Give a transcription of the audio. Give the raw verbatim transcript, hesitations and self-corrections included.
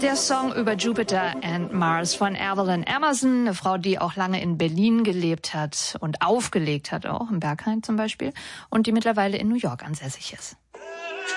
Der Song über Jupiter and Mars von Evelyn Emerson, eine Frau, die auch lange in Berlin gelebt hat und aufgelegt hat, auch im Berghain zum Beispiel, und die mittlerweile in New York ansässig ist.